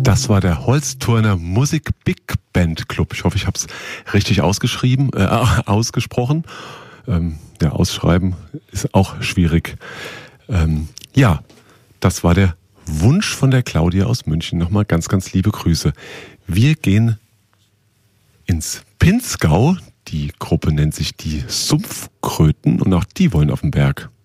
Das war der Holzturner Musik Big Band Club. Ich hoffe, ich habe es richtig ausgesprochen. Ausschreiben ist auch schwierig. Ja, das war der Wunsch von der Claudia aus München. Nochmal ganz, ganz liebe Grüße. Wir gehen ins Pinzgau. Die Gruppe nennt sich die Sumpfkröten und auch die wollen auf den Berg.